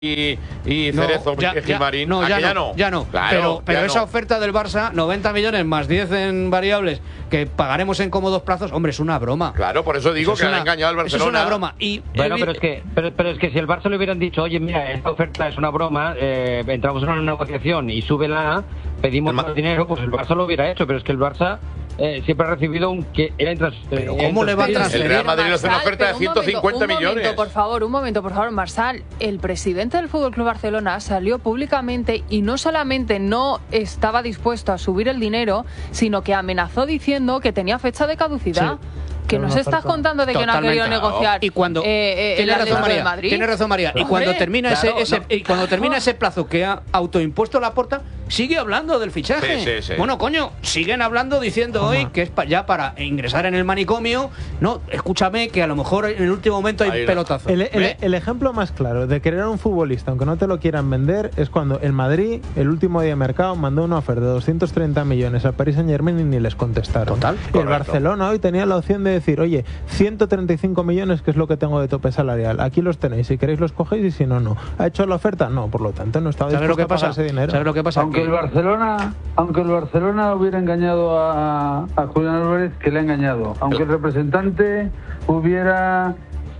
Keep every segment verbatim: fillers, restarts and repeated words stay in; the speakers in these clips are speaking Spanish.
y, y Cerezo, no, ya, y Gilmarín. No, ya, ya no, no. ya no. Claro, pero pero ya esa no. oferta del Barça, noventa millones más diez en variables, que pagaremos en cómodos plazos, hombre, es una broma. Claro, por eso digo eso que una, han engañado al Barcelona. Eso es una broma. Y, bueno, pero es, que, pero, pero es que si el Barça le hubieran dicho, oye, mira, esta oferta es una broma, eh, entramos en una negociación y súbela, pedimos más dinero, pues el Barça lo hubiera hecho, pero es que el Barça... Eh, siempre ha recibido un que era intransferible. Pero ¿cómo le va a transferir? El Real Madrid le hace una oferta de un ciento cincuenta momento, un millones. Momento, por favor, un momento, por favor, Marsal. El presidente del Fútbol Club Barcelona salió públicamente y no solamente no estaba dispuesto a subir el dinero, sino que amenazó diciendo que tenía fecha de caducidad. Sí. Que nos estás contando de que no ha querido negociar. Y cuando eh, eh, tiene, el razón María, de Madrid. tiene razón María. Y cuando termina claro, ese, ese no. y cuando termina ese plazo que ha autoimpuesto Laporta, sigue hablando del fichaje. Sí, sí, sí. Bueno, coño, siguen hablando diciendo hoy que es pa, ya para ingresar en el manicomio. No, escúchame que a lo mejor en el último momento hay Ahí pelotazo. El, el, el ejemplo más claro de querer a un futbolista, aunque no te lo quieran vender, es cuando el Madrid, el último día de mercado, mandó una oferta de doscientos treinta millones al Paris Saint-Germain y ni les contestaron. Total. Y el Correcto. Barcelona hoy tenía la opción de decir, oye, ciento treinta y cinco millones, que es lo que tengo de tope salarial. Aquí los tenéis, si queréis los cogéis y si no, no. ¿Ha hecho la oferta? No, por lo tanto no estaba ¿Sabes lo dispuesto que a pagar pasa? ese dinero. ¿Sabes lo que pasa? Aunque Que el Barcelona, aunque el Barcelona hubiera engañado a, a Julián Álvarez, que le ha engañado. Aunque el representante hubiera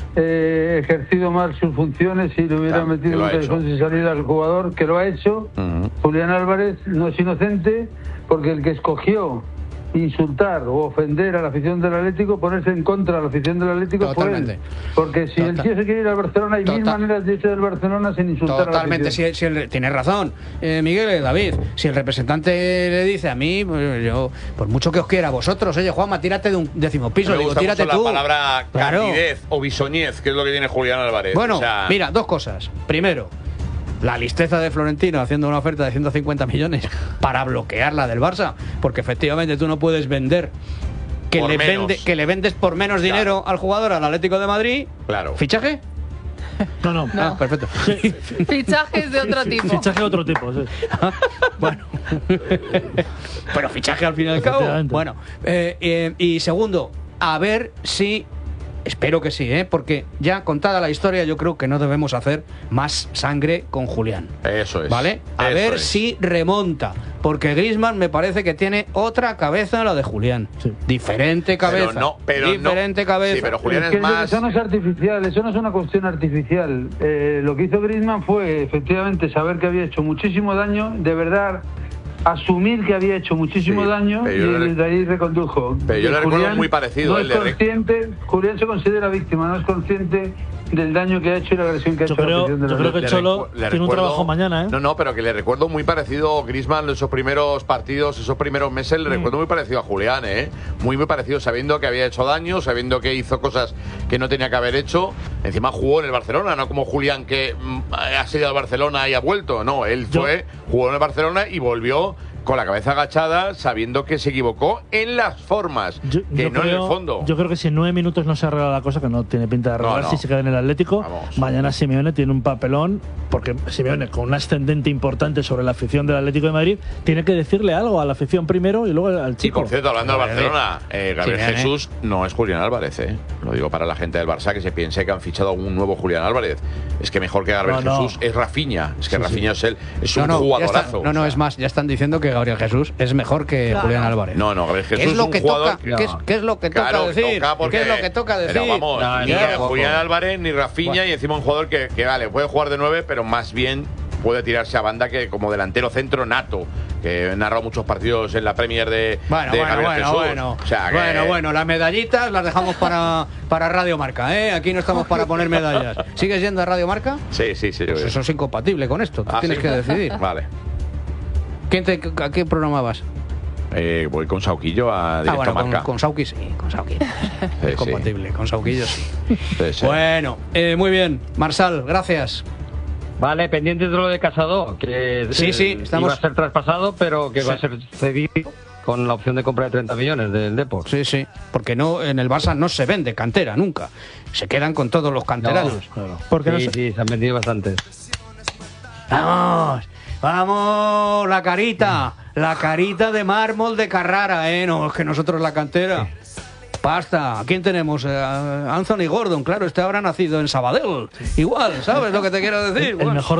eh, ejercido mal sus funciones y le hubiera Claro, que metido lo un ha teléfono hecho. sin salida al jugador, que lo ha hecho. Ujú. Julián Álvarez no es inocente, porque el que escogió insultar o ofender a la afición del Atlético, ponerse en contra de la afición del Atlético Totalmente. fue él. Porque si Total. el tío se quiere ir al Barcelona, hay mil Total. maneras de irse del Barcelona sin insultar Totalmente, a la afición. si, si el, tienes razón, eh, Miguel, eh, David. Si el representante le dice a mí, pues yo, por mucho que os quiera, vosotros, oye, Juanma, tírate de un décimo piso, Me digo, gusta tírate mucho tú. la palabra Claro. candidez o bisoñez, que es lo que tiene Julián Álvarez. Bueno, O sea, mira, dos cosas. Primero, la listeza de Florentino haciendo una oferta de ciento cincuenta millones para bloquear la del Barça, porque efectivamente tú no puedes vender que, Por le, menos. vende, que le vendes por menos Claro. dinero al jugador al Atlético de Madrid. Claro. ¿Fichaje? No, no. Ah, perfecto. Fichajes de otro tipo. Fichaje de otro tipo, sí. Bueno, pero fichaje al fin y al cabo. Efectivamente. Bueno, eh, eh, y segundo, a ver si, espero que sí, ¿eh? Porque ya contada la historia, yo creo que no debemos hacer más sangre con Julián. Eso es. ¿Vale? A Eso ver es. si remonta. Porque Griezmann me parece que tiene otra cabeza a la de Julián. Sí. Diferente cabeza. Pero no, pero no. Diferente cabeza. Sí, pero Julián Es es que más. Eso no es artificial, eso no es una cuestión artificial. Eh, lo que hizo Griezmann fue efectivamente saber que había hecho muchísimo daño, de verdad asumir que había hecho muchísimo Sí, daño pero y yo le- desde ahí recondujo. Pero yo Y le recuerdo muy parecido, No el es de Re- consciente, Julián se considera víctima, no es consciente del daño que ha hecho y la agresión que ha Yo hecho a la creo, afición de yo la creo que Atlético. el Cholo recu- le tiene un recuerdo- trabajo mañana, ¿eh? No, no, pero que le recuerdo muy parecido Griezmann en esos primeros partidos, esos primeros meses, le Mm. recuerdo muy parecido a Julián, ¿eh? Muy, muy parecido, sabiendo que había hecho daño, sabiendo que hizo cosas que no tenía que haber hecho. Encima jugó en el Barcelona, no como Julián que mm, ha sido al Barcelona y ha vuelto. No, él Yo- fue, jugó en el Barcelona y volvió con la cabeza agachada, sabiendo que se equivocó en las formas, Yo, que yo no creo, en el fondo. Yo creo que si en nueve minutos no se arregla la cosa, que no tiene pinta de arreglar, No, no. si se queda en el Atlético, Vamos. mañana Simeone tiene un papelón, porque Simeone, con un ascendente importante sobre la afición del Atlético de Madrid, tiene que decirle algo a la afición primero y luego al Y chico. por cierto, hablando del Vale. Barcelona, eh, Gabriel Sí, bien, Jesús no es Julián Álvarez, ¿eh? Lo digo para la gente del Barça que se piense que han fichado a un nuevo Julián Álvarez. Es que mejor que Gabriel No, no. Jesús es Rafinha. Es que Sí, Rafinha es él, es No, un no, ya jugadorazo. está- no, no, o sea. es más, ya están diciendo que Gabriel Jesús es mejor que Claro. Julián Álvarez. No, no, Gabriel ¿Qué Jesús es lo un que jugador. toca? ¿Qué es, qué es lo que toca Claro, decir? toca porque- ¿Qué es lo que toca decir? Pero vamos, No, ni no, a no, Julián no. Álvarez ni Rafinha, y encima un jugador que, que vale, puede jugar de nueve, pero más bien puede tirarse a banda que como delantero centro nato, que he narrado muchos partidos en la Premier de, Bueno, de bueno, Gabriel bueno, Jesús. bueno. O sea, que- Bueno, bueno, las medallitas las dejamos para, para Radio Marca, ¿eh? Aquí no estamos para poner medallas. ¿Sigues yendo a Radio Marca? Sí, sí, sí. Pues eso es incompatible con esto, tú Ah, tienes ¿sí? que decidir. Vale. ¿Quién te, ¿A qué programa vas? Eh, voy con Sauquillo a Ah, Directo bueno, con, Marca. con Sauki sí, con Sauki. Sí, Es compatible, con Sauquillo sí. Sí, sí. Bueno, eh, muy bien. Marsal, gracias. Vale, pendientes de lo de Casado, que Sí, sí, eh, estamos- iba a ser traspasado, pero que va a Sí. ser cedido con la opción de compra de treinta millones del Depor. Sí, sí, porque no en el Barça no se vende cantera nunca. Se quedan con todos los canteranos. Claro. Porque Sí, no se- sí, se han vendido bastantes. Vamos, vamos, la carita, la carita de mármol de Carrara, ¿eh? No, es que nosotros la cantera. Pasta. ¿Quién tenemos? Eh, Anthony Gordon, claro, este habrá nacido en Sabadell. Igual, ¿sabes lo que te quiero decir? El Bueno. mejor